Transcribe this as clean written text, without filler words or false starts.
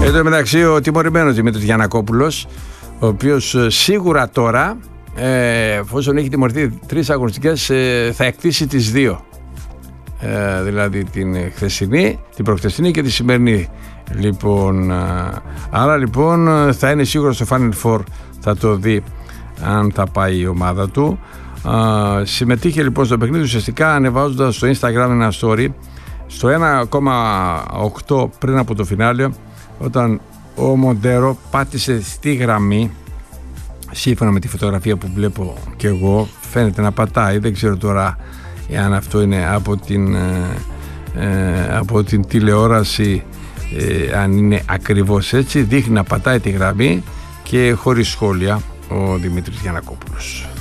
Εν τω μεταξύ ο τιμωρημένος Δημήτρης Γιαννακόπουλος, ο οποίος σίγουρα τώρα, εφόσον έχει τιμωρηθεί 3 αγωνιστικές, θα εκτίσει τις 2. Δηλαδή την χθεσινή, την προχθεσινή και τη σημερινή. Λοιπόν, άρα λοιπόν θα είναι σίγουρο στο Final Four, θα το δει αν θα πάει η ομάδα του. Συμμετείχε λοιπόν στο παιχνίδι ουσιαστικά ανεβάζοντας στο Instagram ένα story στο 1,8 πριν από το φινάλε, όταν ο Μοντέρο πάτησε στη γραμμή. Σύμφωνα με τη φωτογραφία που βλέπω και εγώ, φαίνεται να πατάει, δεν ξέρω τώρα αν αυτό είναι από την τηλεόραση, αν είναι ακριβώς έτσι. Δείχνει να πατάει τη γραμμή και χωρίς σχόλια ο Δημήτρης Γιαννακόπουλος.